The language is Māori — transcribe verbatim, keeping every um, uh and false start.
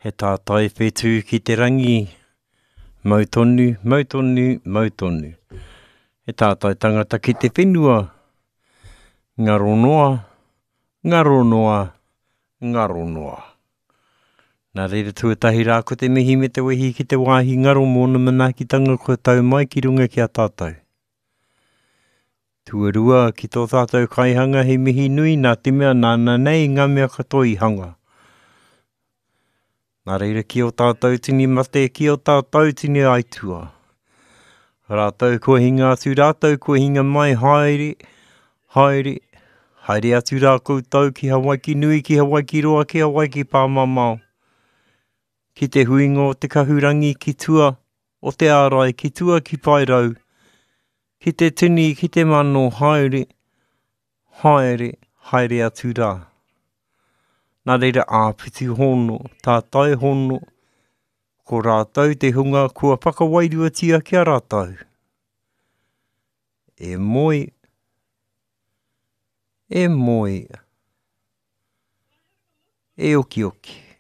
He tātai whetū ki te rangi, mautonu, mautonu, mautonu. He tātai tangata ki te whenua, ngaro noa, ngaro noa, ngaro noa. Nā reira tuatahi rā ko te mihi me te wehi ki te wāhi ngaro mōna manaakitanga ko tau mai ki runga ki a tātou. Tuarua ki tō tātou kaihanga he mihi nui nā te mea nāna nei ngā mea katoa i hanga. Nā reira ki o tātou tini mate, ki o tātou tini aitua. Rātou kua hinga atu rātou kua hinga mai haere, haere, haere atu rā koutou ki Hawaii ki nui, ki Hawaii ki roa, ki Hawaii ki pāmamao. Ki te huinga o te kahurangi ki tua o te ārai, ki tua ki pairau. Ki te tini, ki te mano, haere, haere, haere atu rā. Nā reira āpiti hono, tātai hono, ko rātou te hunga kua whakawairuatia ki a rātou. E moi, e moi, e oki oki.